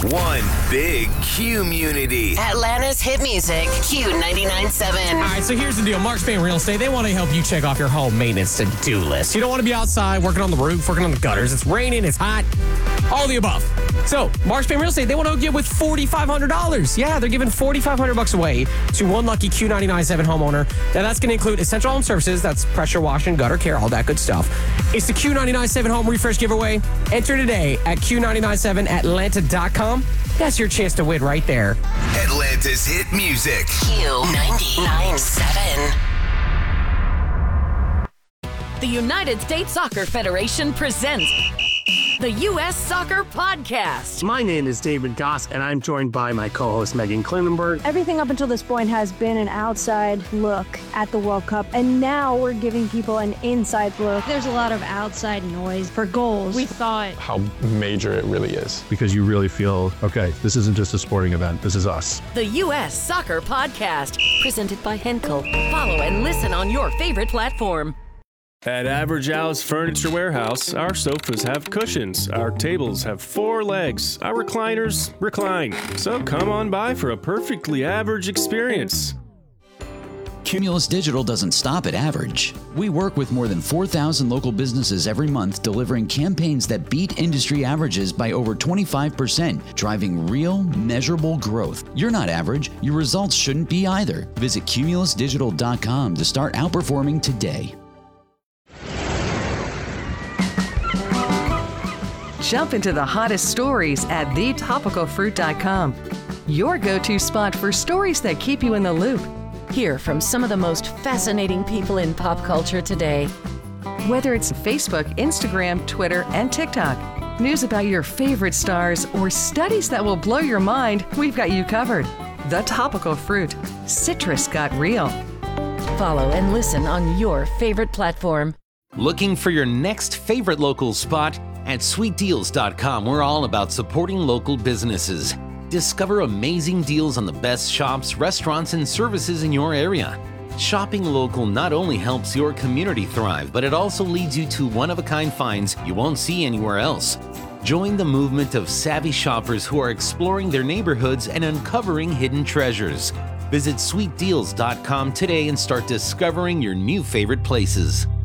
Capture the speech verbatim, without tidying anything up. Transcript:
One big Q-munity. Atlanta's hit music, Q ninety-nine point seven. All right, so here's the deal. Mark Spain Real Estate, they want to help you check off your home maintenance to-do list. You don't want to be outside working on the roof, working on the gutters. It's raining, it's hot, all the above. So, Mark Spain Real Estate, they want to hook you up with four thousand five hundred dollars. Yeah, they're giving four thousand five hundred dollars bucks away to one lucky Q ninety-nine point seven homeowner. Now, that's going to include essential home services. That's pressure washing, gutter care, all that good stuff. It's the Q ninety-nine point seven Home Refresh Giveaway. Enter today at Q ninety-nine point seven Atlanta dot com. That's your chance to win right there. Atlanta's hit music. Q ninety-nine point seven. The United States Soccer Federation presents the U S Soccer Podcast. My name is David Goss, and I'm joined by my co-host Megan Klinenberg. Everything up until this point has been an outside look at the World Cup, and now we're giving people an inside look. There's a lot of outside noise for goals. We thought how major it really is. Because you really feel, okay, this isn't just a sporting event, this is us. The U S Soccer Podcast, presented by Henkel. Follow and listen on your favorite platform. At Average Al's Furniture Warehouse, our sofas have cushions, our tables have four legs, our recliners recline. So come on by for a perfectly average experience. Cumulus Digital doesn't stop at average. We work with more than four thousand local businesses every month, delivering campaigns that beat industry averages by over twenty-five percent, driving real, measurable growth. You're not average. Your results shouldn't be either. Visit cumulus digital dot com to start outperforming today. Jump into the hottest stories at the topical fruit dot com. Your go-to spot for stories that keep you in the loop. Hear from some of the most fascinating people in pop culture today. Whether it's Facebook, Instagram, Twitter, and TikTok, news about your favorite stars, or studies that will blow your mind, we've got you covered. The Topical Fruit. Citrus got real. Follow and listen on your favorite platform. Looking for your next favorite local spot? At sweet deals dot com, we're all about supporting local businesses. Discover amazing deals on the best shops, restaurants, and services in your area. Shopping local not only helps your community thrive, but it also leads you to one-of-a-kind finds you won't see anywhere else. Join the movement of savvy shoppers who are exploring their neighborhoods and uncovering hidden treasures. Visit sweet deals dot com today and start discovering your new favorite places.